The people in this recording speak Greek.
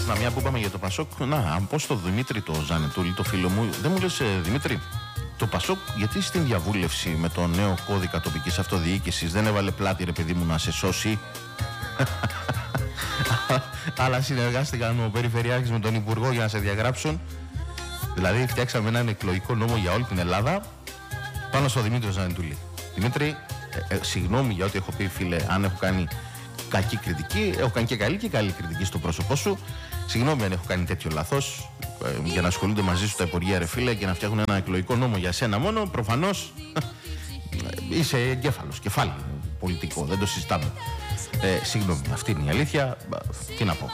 Να, μια που είπαμε για το Πασόκ, να, αν πω στο Δημήτρη το Ζανετούλη, το φίλο μου, δεν μου λες, Δημήτρη, το Πασόκ γιατί στην διαβούλευση με το νέο κώδικα τοπικής αυτοδιοίκησης δεν έβαλε πλάτη, ρε παιδί μου, να σε σώσει? Αλλά συνεργάστηκαν ο Περιφερειάρχης με τον Υπουργό για να σε διαγράψουν. Δηλαδή φτιάξαμε έναν εκλογικό νόμο για όλη την Ελλάδα πάνω στο Δημήτρη Ζανετούλη. Δημήτρη, συγγνώμη για ό,τι έχω πει, φίλε, αν έχω κάνει κακή κριτική. Έχω κάνει και καλή κριτική στο πρόσωπό σου. Συγγνώμη αν έχω κάνει τέτοιο λάθος. Για να ασχολούνται μαζί σου τα υπουργεία, ρε φίλε, και να φτιάχνουν ένα εκλογικό νόμο για σένα μόνο. Προφανώς είσαι εγκέφαλος, κεφάλι πολιτικό. Δεν το συζητάμε. Συγγνώμη, αυτή είναι η αλήθεια. Τι να πω.